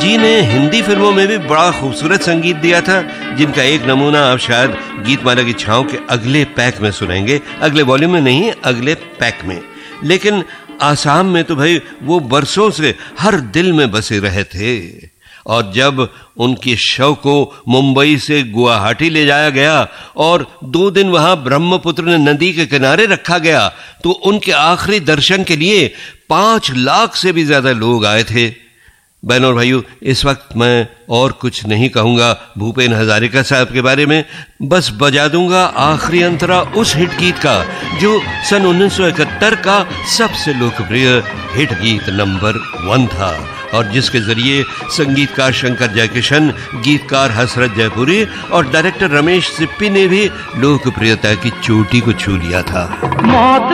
जी ने हिंदी फिल्मों में भी बड़ा खूबसूरत संगीत दिया था, जिनका एक नमूना आप शायद गीतमाला की छांव के अगले पैक में सुनेंगे। अगले वॉल्यूम में नहीं, अगले पैक में। लेकिन आसाम में तो भाई वो बरसों से हर दिल में बसे रहे थे, और जब उनके शव को मुंबई से गुवाहाटी ले जाया गया और 2 दिन वहां ब्रह्मपुत्र नदी के किनारे रखा गया, तो उनके आखिरी दर्शन के लिए 5 लाख से भी ज्यादा लोग आए थे। बहनों और भाइयों, इस वक्त मैं और कुछ नहीं कहूंगा भूपेन हजारिका साहब के बारे में, बस बजा दूंगा आखिरी अंतरा उस हिट गीत का जो सन 1971 का सबसे लोकप्रिय हिट गीत नंबर 1 था, और जिसके जरिए संगीतकार शंकर जयकिशन, गीतकार हसरत जयपुरी और डायरेक्टर रमेश सिप्पी ने भी लोकप्रियता की चोटी को छू लिया था।